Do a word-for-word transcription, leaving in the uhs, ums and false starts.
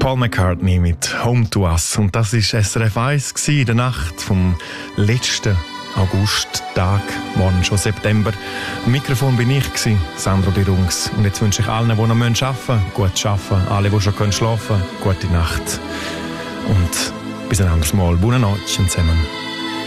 Paul McCartney mit «Home to Us». Und das war S R F eins in der Nacht vom letzten Augusttag, morgen schon September. Am Mikrofon bin ich, Sandro Birungs. Und jetzt wünsche ich allen, die noch arbeiten müssen, gut arbeiten. Alle, die schon schlafen können, gute Nacht. Und bis ein anderes Mal. Buona notte zusammen.